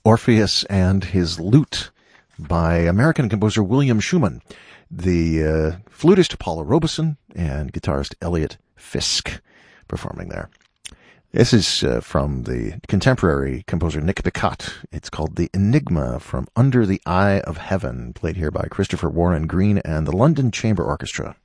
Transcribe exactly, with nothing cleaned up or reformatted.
Orpheus and His Lute by American composer William Schumann, the uh, flutist Paula Robeson, and guitarist Elliot Fisk performing there. This is uh, from the contemporary composer Nick Picat. It's called The Enigma from Under the Eye of Heaven, played here by Christopher Warren Green and the London Chamber Orchestra.